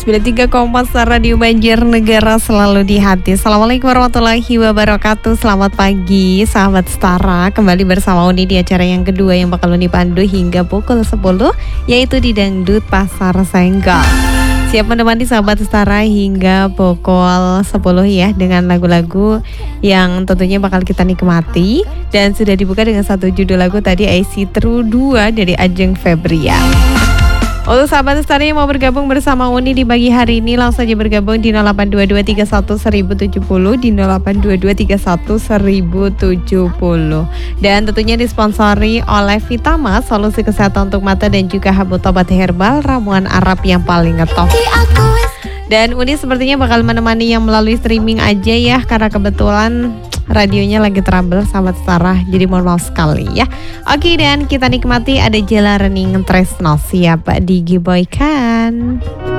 93,1 Radio Banjarnegara selalu di hati. Assalamualaikum warahmatullahi wabarakatuh. Selamat pagi sahabat Setara. Kembali bersama Uni di acara yang kedua yang bakal Uni pandu hingga pukul 10, yaitu di Dangdut Pasar Senggol. Siap menemani sahabat Setara hingga pukul 10 ya, dengan lagu-lagu yang tentunya bakal kita nikmati. Dan sudah dibuka dengan satu judul lagu tadi, I See Through 2 dari Ajeng Febrian. Untuk sahabat Setara yang mau bergabung bersama Uni di pagi hari ini, langsung saja bergabung di 0822311070, di 0822311070. Dan tentunya disponsori oleh Vitama, solusi kesehatan untuk mata dan juga Habut Obat Herbal, ramuan Arab yang paling ngetop. Dan Uni sepertinya bakal menemani yang melalui streaming aja ya, karena kebetulan radionya lagi trouble sahabat Setara, jadi mohon maaf sekali ya. Oke, dan kita nikmati ada Jela Rening Tresno, siap digiboykan.